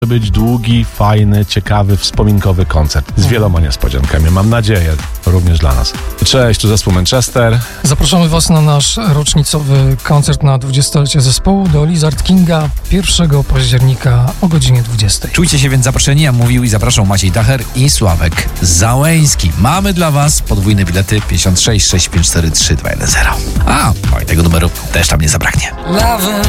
być długi, fajny, ciekawy, wspominkowy koncert z wieloma niespodziankami. Mam nadzieję, również dla nas. Cześć, tu zespół Manchester. Zapraszamy Was na nasz rocznicowy koncert na 20-lecie zespołu do Lizard Kinga 1 października o godzinie 20. Czujcie się więc zaproszeni, a mówił i zapraszał Maciej Dacher i Sławek Załęski. Mamy dla Was podwójne bilety 56 654 3210. A, i tego numeru też tam nie zabraknie.